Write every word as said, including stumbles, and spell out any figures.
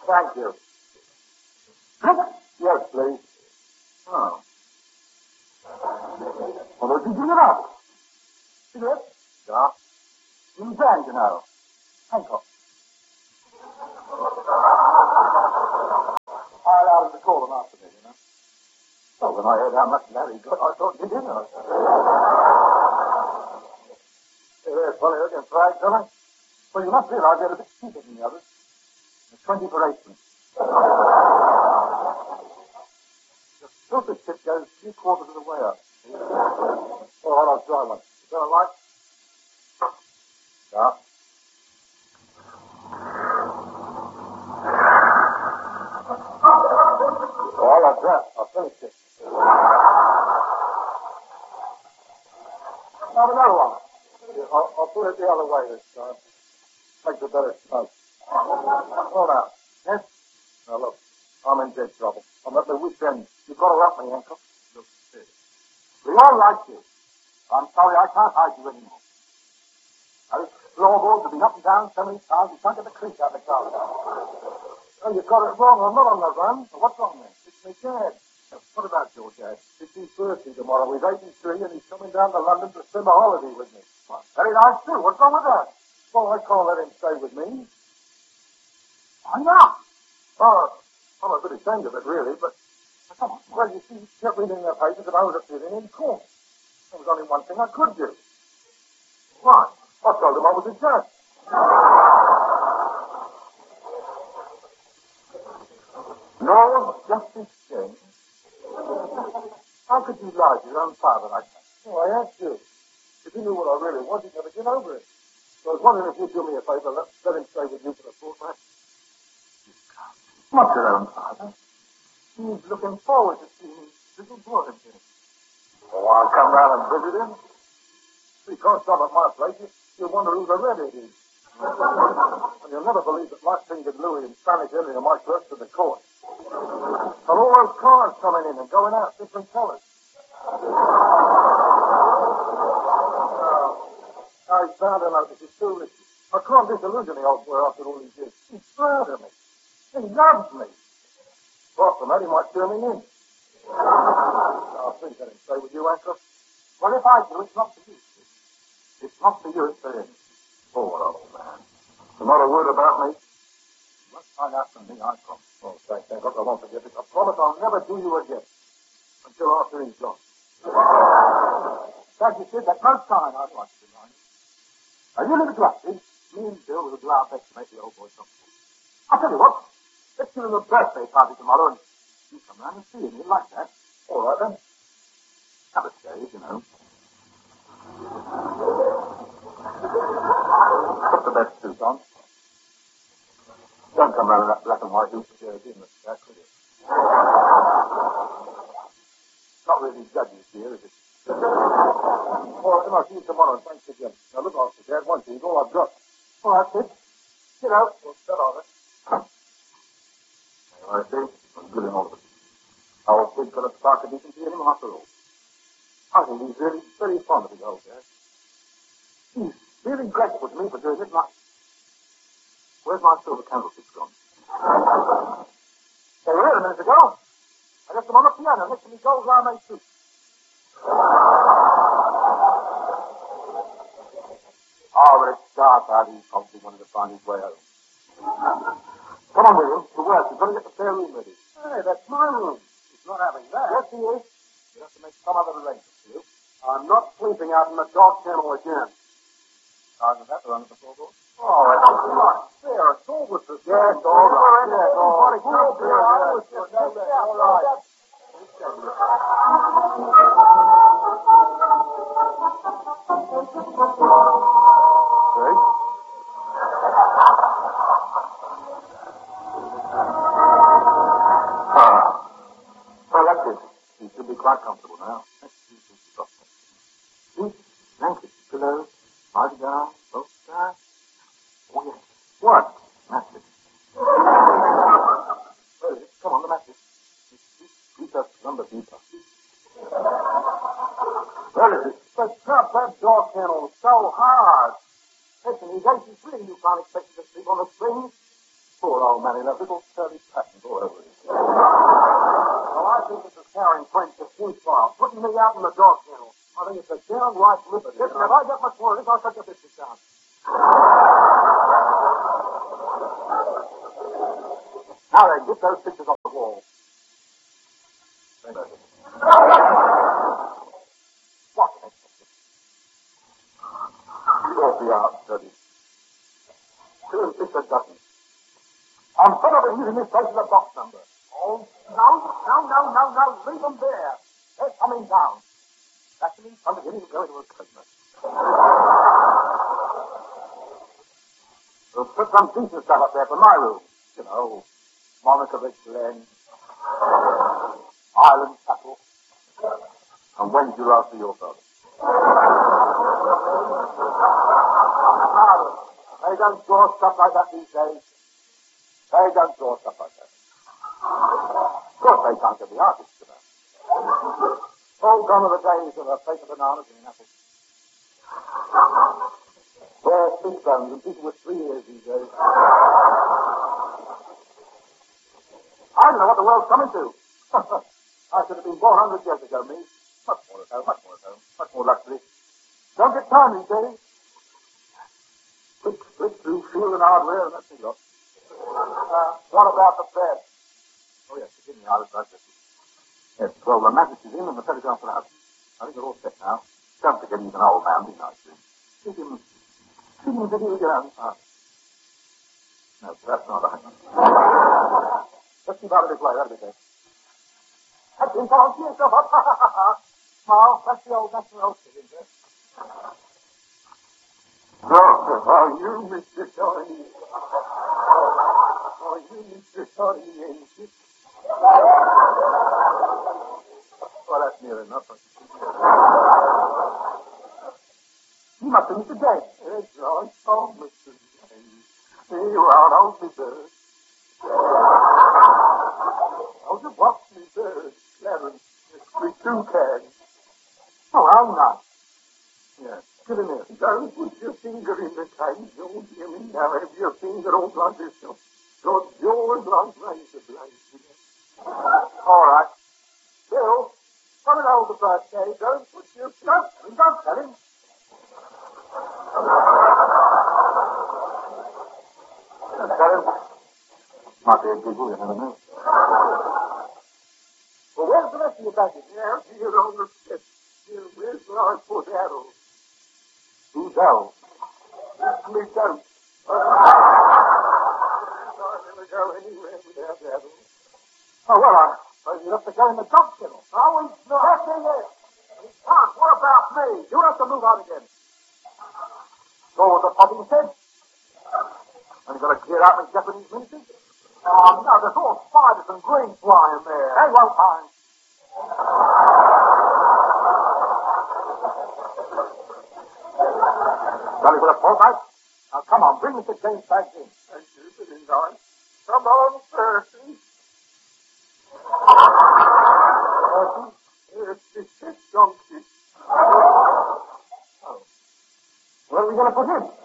Thank you. Yes, please. Oh. Well, did you give it up? Cigarette? Yeah. In band, you know. Hancock. I allowed him to call them after me, you know. Well, when I heard how much Larry got, I thought you did know. There's funny looking flag, fella. Well, you must realize they're a bit cheaper than the others. There's twenty for eightpence. The filter tip goes three quarters of the way up. Oh, hold on, try one. Is that all right? Yeah. Oh, that's that. I'll finish it. Now, another one. I'll, I'll put it the other way this time. Makes a better smoke. Hold on. Yes? Now, look. I'm in dead trouble. I'm at the wit's end. You've got to help me, Uncle. Look, we all like you. I'm sorry I can't hide you anymore. Those floorboards have been up and down so many times you can't get the creek out of the car. Oh, you've got it wrong. I'm not on the run. So what's wrong then? It's me dad. What about your dad? It's his birthday tomorrow. He's eighty-three and he's coming down to London to spend a holiday with me. Well, very nice too. What's wrong with that? Well, I can't let him stay with me. Why not? Oh, I'm a bit ashamed of it, really, but come on. Well, you see, you kept reading the papers and I was appearing in court. There was only one thing I could do. Why? I told him I was a judge. No justice, James. How could you lie to your own father like that? Oh, I asked you. If you knew what I really wanted, you'd never get over it. So I was wondering if you'd do me a favor, let, let him stay with you for the fortnight. You can't. Not your own father. He's looking forward to seeing his little boy again. Oh, I'll come round and visit him. He can't stop at my place. You'll wonder who the red is. And you'll never believe that black-fingered Louis in Spanish earlier might burst to the court. And all those cars coming in and going out, different colors. I found him out. This is foolish. I can't disillusion the old boy after all these years. He's proud of me. He loves me. Apart from that, he might turn me in. I'll please let him stay with you, Uncle. Well, if I do, it's not for you. It's not for you, it's for him. Poor old man. So not a word about me. You must find out from me, I promise. Oh, thanks, Uncle. I won't forget it. I promise I'll never do you again. Until after he's gone. Thank you, Sid. That's most time I'd like to remind you. Now, you leave it to us, Sid. Me and Bill will do our best to make the old boy comfortable. I'll tell you what. Let's give him a birthday party tomorrow and you come round and see him. He'll like that. All right, then. Have a shave, you know. Put the best suit on. Don't come round in that black and white suit with your in the back, will you? Not really judges here, is it? All right, then I'll see you tomorrow, and thanks again. Now look after Dad, once he's all I've got. All right, kid. Get out. We'll set on it. I see. I'm good in all of it. Our kid got a spark of decency in him after all. I think he's really very fond of his old dad. He's really grateful to me for doing it. My... Where's my silver candlesticks gone? They were here a minute ago. I left them on the piano next to me gold lame suit. Oh, but it's dark out. He probably wanted to find his way home. Come on, William. To work. You've got to get the spare room ready. Hey, that's my room. He's not having that. Yes, he is. You have to make some other arrangement for you. I'm not sleeping out in the dog kennel again. Oh, is that the run of the floorboard? Oh, it's not fair. It's all with the... Yes, all right. Yes, all right. All right. Great. Ah. Well, that's it. You should be quite comfortable now. Sweet blanket, pillows, party down, both sides. Oh, yes. What? Mattress. Where is it? Come on, the mattress. Peter, number Peter. Where is it? But stop that dog kennel so hard. Listen, he's eighty-three and you can't expect him to sleep on the springs. Poor old man, he left little dirty patterns all over him. Well, I think this is carrying French to food file, putting me out in the dog kennel. I think it's a downright liberty. Listen, if I get much more of this, I'll cut your business down. Now then, get those pictures off the wall. What? You'll be out, Dirty. Two and six a dozen. I'm fed up of using this place as a box number. Oh, no, no, no, no, no. Leave them there. They're coming down. That's me. I'm beginning to go into a Christmas. We'll put some decent stuff up there for my room. You know, Monica Ridge Glen, Island Chapel, and when's you last for your brother? They don't draw stuff like that these days. They don't draw stuff like that. Of course they can't get the artists to that. All gone are the days of a plate of bananas and an apple. They're big bones and people with three ears these days. I don't know what the world's coming to. I should have been born a hundred years ago, me. Much more at home, much more at home, much more luxury. Don't get time these days. Click, click through field and hardware, and that's me, look. Uh, what about the bed? Oh, yes, forgive me, I was like this. Yes, well, the mattress is in and the telegraph for out. I think they're all set now. Don't forget he's an old man, be nice to him. Give him, give him a video again. Ah. No, that's not right. Let's keep out of this way, that'll be good. That's him, come on, cheer yourself up. Ha, ha, ha, ha. Smile, that's the old, that's the old thing, isn't it? Oh, oh, you, Mister Tony. Oh, you, Mister Tony, ain't well, that's near enough. You must be Mister James. That's right. Oh, Mister James. Here you are, hold me, bird. Oh, you watch me, bird. Clarence, with two cans. Oh, how nice. Yes. Get in there. Don't put your finger in the cage. Oh, dear me, now have your finger all like this. Your jaw is like razor blades. All right. Bill, come and hold the birthday. Don't put your... Don't, don't tell him. Don't tell him. Might be a giggle, you never know. Well, where's the rest of your baggage? Yeah, here on the step. Here, where's where I put Harold? Who's Harold? That's me, don't. I'll never go anywhere without Harold. Oh, well, I suppose you have to go in the dog kennel. Oh, he's not. Yes, he is. He can't. What about me? You have to move out again. So was the popping said. And you're going to clear out my Japanese ministers? Oh, no, there's all spiders and green flying there. They won't mind. Ready for the fortnight? Now, come on, bring Mister James back in. Thank you, Billy Nine. Come on, Percy. Percy? Yes, it's a donkey. Oh. Where are we going to put him?